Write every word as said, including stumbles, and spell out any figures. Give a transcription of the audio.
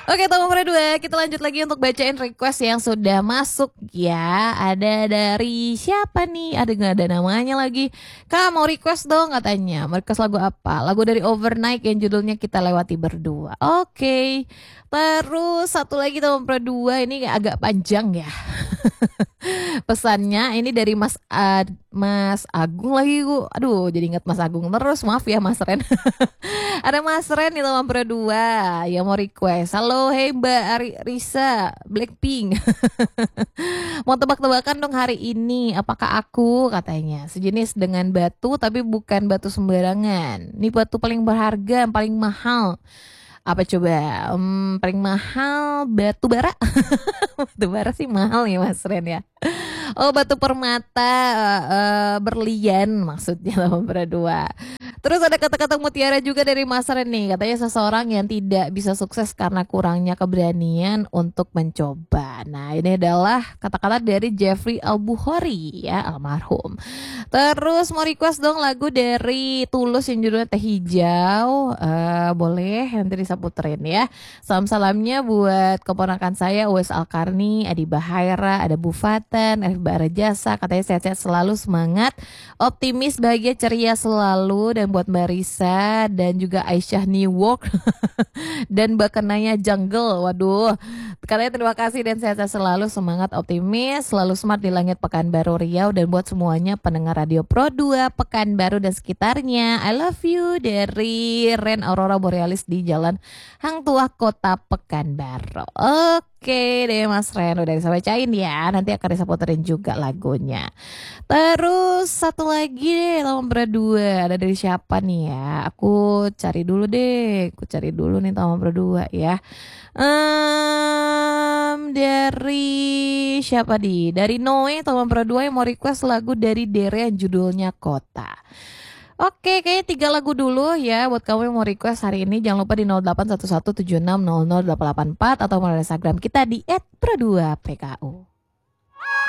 Oke, Tomo Dua, kita lanjut lagi untuk bacain request yang sudah masuk ya. Ada dari siapa nih? Ada nggak ada namanya lagi? Kak mau request dong katanya. Mau request lagu apa? Lagu dari Overnight yang judulnya Kita Lewati Berdua. Oke. Terus satu lagi Tomo Dua, ini agak panjang ya. Pesannya ini dari Mas Ad, Mas Agung lagi gue. Aduh, jadi ingat Mas Agung terus. Maaf ya Mas Ren. Ada Mas Ren di Lawan Dua yang mau request. Halo, hey Mbak Ari Risa, Blackpink. Mau tebak-tebakan dong hari ini. Apakah aku katanya sejenis dengan batu tapi bukan batu sembarangan. Ini batu paling berharga, paling mahal. Apa coba? Hmm, paling mahal batu bara. Batu bara sih mahal ya Mas Ren ya. Oh, batu permata eh, eh, berlian maksudnya nomor dua. Terus ada kata-kata mutiara juga dari Mas Ren nih. Katanya seseorang yang tidak bisa sukses karena kurangnya keberanian untuk mencoba. Nah, ini adalah kata-kata dari Jeffrey Al-Bukhari ya, almarhum. Terus mau request dong lagu dari Tulus yang judulnya Teh Hijau. Eh, boleh nanti bisa puterin ya. Salam-salamnya buat keponakan saya Uwais Alkarni, Adi Bahaira, ada Bu Fatan, Arif Barajasa. Katanya sehat-sehat selalu, semangat, optimis, bahagia, ceria selalu. Dan buat Mbak Risa dan juga Aisyah New York dan Mbak Kenanya Jungle. Waduh, katanya terima kasih dan sehat-sehat selalu, semangat, optimis, selalu smart di langit Pekanbaru Riau. Dan buat semuanya pendengar Radio Pro dua Pekanbaru dan sekitarnya, I love you dari Ren Aurora Borealis di Jalan Hang Tuah Kota Pekanbaru. Oke deh Mas Ren, udah bisa bacain ya. Nanti akan bisa puterin juga lagunya. Terus satu lagi deh nomor dua, ada dari siapa nih ya? Aku cari dulu deh, aku cari dulu nih nomor dua ya. Um, dari siapa di? Dari Noe nomor dua yang mau request lagu dari Dere yang judulnya Kota. Oke, kayaknya tiga lagu dulu ya buat kamu yang mau request hari ini. Jangan lupa di nol delapan satu satu tujuh enam nol nol delapan delapan empat atau melalui Instagram kita di et pro dua p k u.